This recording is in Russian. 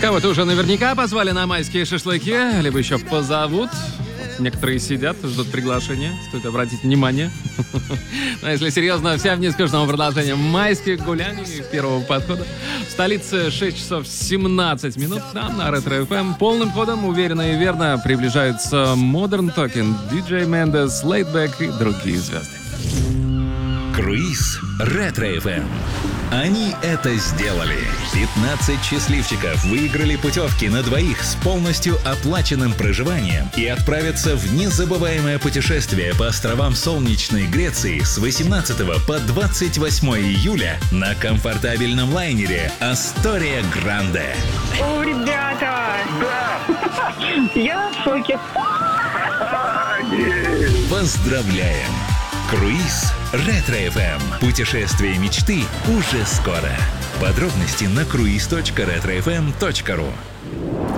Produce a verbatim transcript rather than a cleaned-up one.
Кого-то уже наверняка позвали на майские шашлыки, либо еще позовут. Некоторые сидят, ждут приглашения. Стоит обратить внимание. Но если серьезно, всем нескучному продолжению майских гуляний с первого подхода. В столице шесть часов семнадцать минут. Там на Ретро эф эм полным ходом, уверенно и верно приближаются Modern Talking, диджей Мендес, Laidback и другие звезды. Круиз Ретро эф эм. Они это сделали. пятнадцать счастливчиков выиграли путевки на двоих с полностью оплаченным проживанием и отправятся в незабываемое путешествие по островам солнечной Греции с восемнадцатого по двадцать восьмое июля на комфортабельном лайнере Астория Гранде. О, ребята! Да! Я в шоке. Поздравляем! Круиз Ретро эф эм. Путешествие мечты уже скоро. Подробности на круиз точка ретро эф эм точка ру.